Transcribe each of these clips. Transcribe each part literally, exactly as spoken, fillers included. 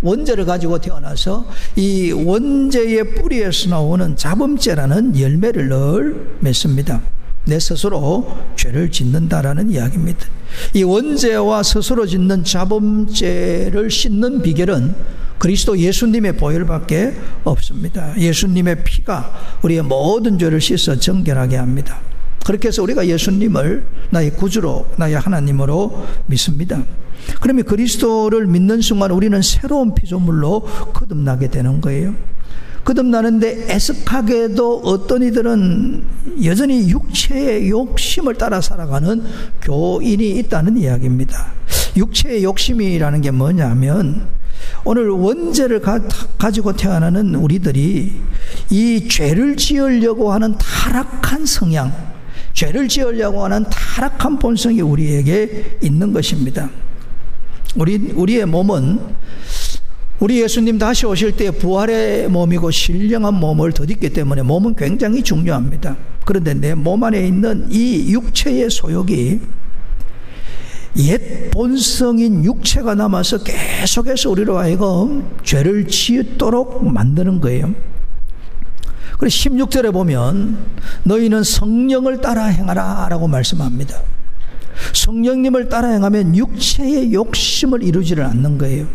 원죄를 가지고 태어나서 이 원죄의 뿌리에서 나오는 자범죄라는 열매를 늘 맺습니다. 내 스스로 죄를 짓는다라는 이야기입니다. 이 원죄와 스스로 짓는 자범죄를 씻는 비결은 그리스도 예수님의 보혈밖에 없습니다. 예수님의 피가 우리의 모든 죄를 씻어 정결하게 합니다. 그렇게 해서 우리가 예수님을 나의 구주로, 나의 하나님으로 믿습니다. 그러면 그리스도를 믿는 순간 우리는 새로운 피조물로 거듭나게 되는 거예요. 거듭나는데 애석하게도 어떤 이들은 여전히 육체의 욕심을 따라 살아가는 교인이 있다는 이야기입니다. 육체의 욕심이라는 게 뭐냐면 오늘 원죄를 가, 가지고 태어나는 우리들이 이 죄를 지으려고 하는 타락한 성향, 죄를 지으려고 하는 타락한 본성이 우리에게 있는 것입니다. 우리, 우리의 몸은 우리 예수님 다시 오실 때 부활의 몸이고 신령한 몸을 덧입기 때문에 몸은 굉장히 중요합니다. 그런데 내 몸 안에 있는 이 육체의 소욕이 옛 본성인 육체가 남아서 계속해서 우리로 하여금 죄를 지도록 만드는 거예요. 그래서 십육 절에 보면 너희는 성령을 따라 행하라 라고 말씀합니다. 성령님을 따라 행하면 육체의 욕심을 이루지를 않는 거예요.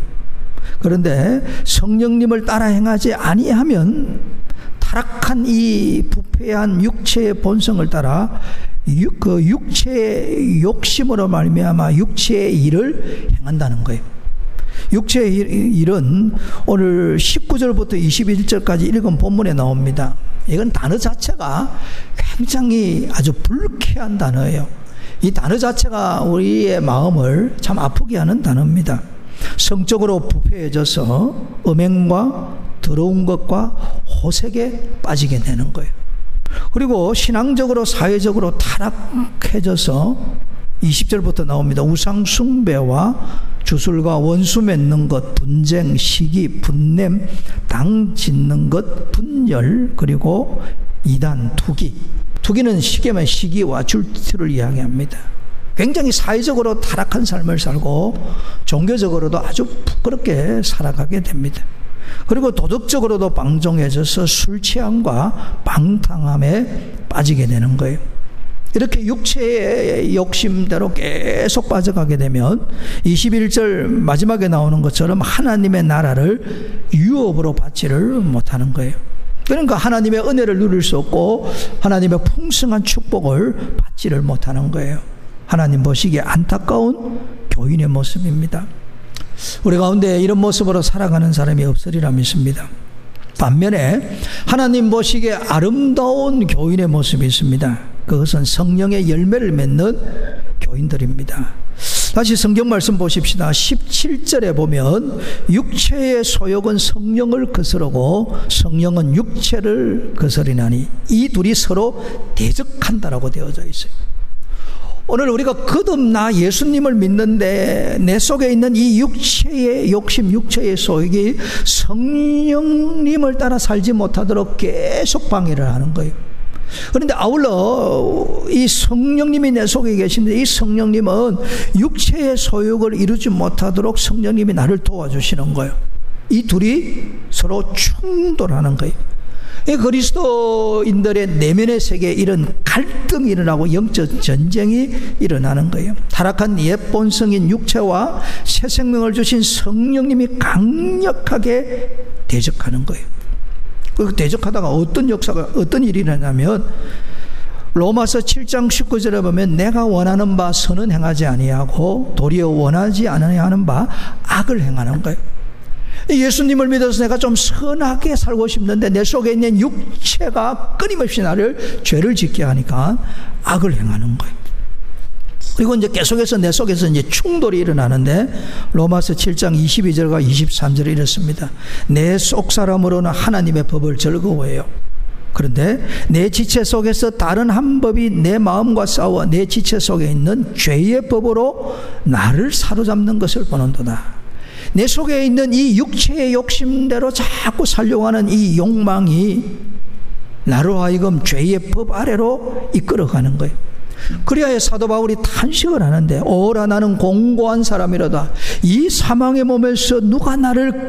그런데 성령님을 따라 행하지 아니하면 타락한 이 부패한 육체의 본성을 따라 육, 그 육체의 욕심으로 말미암아 육체의 일을 행한다는 거예요. 육체의 일은 오늘 십구 절부터 이십일 절까지 읽은 본문에 나옵니다. 이건 단어 자체가 굉장히 아주 불쾌한 단어예요. 이 단어 자체가 우리의 마음을 참 아프게 하는 단어입니다. 성적으로 부패해져서 음행과 더러운 것과 호색에 빠지게 되는 거예요. 그리고 신앙적으로 사회적으로 타락해져서 이십 절부터 나옵니다. 우상 숭배와 주술과 원수 맺는 것, 분쟁, 시기, 분냄, 당 짓는 것, 분열, 그리고 이단, 투기. 투기는 쉽게만 시기와 질투를 이야기합니다. 굉장히 사회적으로 타락한 삶을 살고 종교적으로도 아주 부끄럽게 살아가게 됩니다. 그리고 도덕적으로도 방종해져서 술 취함과 방탕함에 빠지게 되는 거예요. 이렇게 육체의 욕심대로 계속 빠져가게 되면 이십일 절 마지막에 나오는 것처럼 하나님의 나라를 유업으로 받지를 못하는 거예요. 그러니까 하나님의 은혜를 누릴 수 없고 하나님의 풍성한 축복을 받지를 못하는 거예요. 하나님 보시기에 안타까운 교인의 모습입니다. 우리 가운데 이런 모습으로 살아가는 사람이 없으리라 믿습니다. 반면에 하나님 보시기에 아름다운 교인의 모습이 있습니다. 그것은 성령의 열매를 맺는 교인들입니다. 다시 성경 말씀 보십시다. 십칠 절에 보면 육체의 소욕은 성령을 거스르고 성령은 육체를 거스리나니 이 둘이 서로 대적한다라고 되어져 있어요. 오늘 우리가 거듭나 예수님을 믿는데 내 속에 있는 이 육체의 욕심, 육체의 소욕이 성령님을 따라 살지 못하도록 계속 방해를 하는 거예요. 그런데 아울러 이 성령님이 내 속에 계신데 이 성령님은 육체의 소욕을 이루지 못하도록 성령님이 나를 도와주시는 거예요. 이 둘이 서로 충돌하는 거예요. 그리스도인들의 내면의 세계에 이런 갈등이 일어나고 영적 전쟁이 일어나는 거예요. 타락한 옛 본성인 육체와 새 생명을 주신 성령님이 강력하게 대적하는 거예요. 그 대적하다가 어떤 역사가, 어떤 일이 일어나냐면 로마서 칠 장 십구 절에 보면 내가 원하는 바 선은 행하지 아니하고 도리어 원하지 아니하는 바 악을 행하는 거예요. 예수님을 믿어서 내가 좀 선하게 살고 싶는데 내 속에 있는 육체가 끊임없이 나를 죄를 짓게 하니까 악을 행하는 거예요. 그리고 이제 계속해서 내 속에서 이제 충돌이 일어나는데 로마서 칠 장 이십이 절과 이십삼 절에 이렇습니다. 내 속사람으로는 하나님의 법을 즐거워해요. 그런데 내 지체 속에서 다른 한 법이 내 마음과 싸워 내 지체 속에 있는 죄의 법으로 나를 사로잡는 것을 보는도다. 내 속에 있는 이 육체의 욕심대로 자꾸 살려고 하는 이 욕망이 나로 하여금 죄의 법 아래로 이끌어가는 거예요. 그래야 사도 바울이 탄식을 하는데 오라 나는 공고한 사람이로다. 이 사망의 몸에서 누가 나를